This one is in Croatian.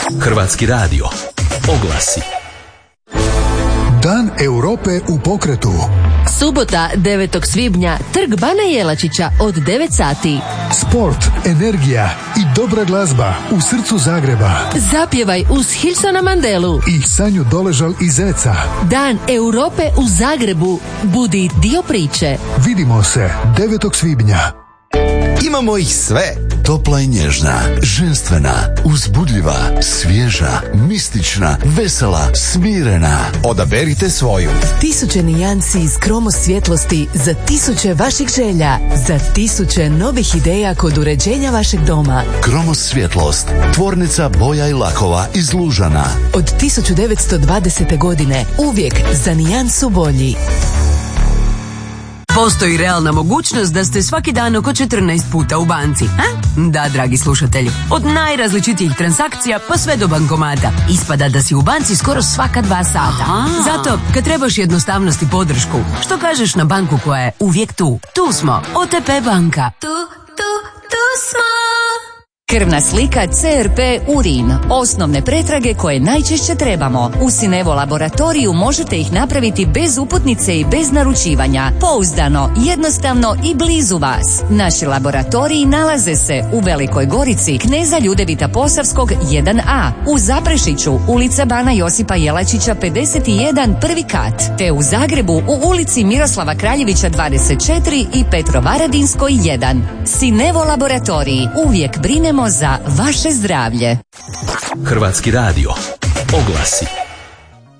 Hrvatski radio. Oglasi. Dan Europe u pokretu. Subota 9. svibnja, Trg Bana Jelačića od 9 sati. Sport, energija i dobra glazba u srcu Zagreba. Zapjevaj uz Hilsona Mandelu I Sanju Doležal iz Zeca. Dan Europe u Zagrebu. Budi dio priče. Vidimo se 9. svibnja. Imamo ih sve. Topla i nježna, ženstvena, uzbudljiva, svježa, mistična, vesela, smirena. Odaberite svoju. Tisuće nijansi iz Kromo svjetlosti za tisuće vaših želja, za tisuće novih ideja kod uređenja vašeg doma. Kromo svjetlost, tvornica boja i lakova iz Lužana. Od 1920. godine uvijek za nijansu bolji. Postoji realna mogućnost da ste svaki dan oko 14 puta u banci. Da, dragi slušatelji, od najrazličitijih transakcija pa sve do bankomata. Ispada da si u banci skoro svaka 2 sata. Zato, kad trebaš jednostavnost i podršku, što kažeš na banku koja je uvijek tu? Tu smo, OTP banka. Tu smo. Krvna slika, CRP, urin. Osnovne pretrage koje najčešće trebamo. U Sinevo laboratoriju možete ih napraviti bez uputnice i bez naručivanja. Pouzdano, jednostavno i blizu vas. Naši laboratoriji nalaze se u Velikoj Gorici, Kneza Ljudevita Posavskog 1A, u Zaprešiću, ulica Bana Josipa Jelačića 51, prvi kat, te u Zagrebu u ulici Miroslava Kraljevića 24 i Petrovaradinskoj 1. Sinevo laboratoriji, uvijek brinemo za vaše zdravlje. Hrvatski radio. Oglasi.